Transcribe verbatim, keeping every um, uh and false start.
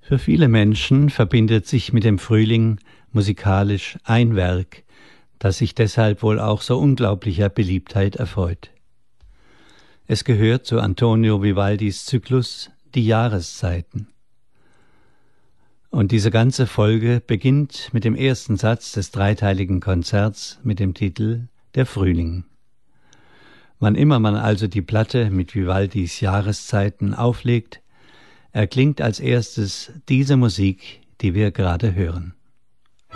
Für viele Menschen verbindet sich mit dem Frühling musikalisch ein Werk, das sich deshalb wohl auch so unglaublicher Beliebtheit erfreut. Es gehört zu Antonio Vivaldis Zyklus Die Jahreszeiten. Und diese ganze Folge beginnt mit dem ersten Satz des dreiteiligen Konzerts mit dem Titel Der Frühling. Wann immer man also die Platte mit Vivaldis Jahreszeiten auflegt, erklingt als erstes diese Musik, die wir gerade hören.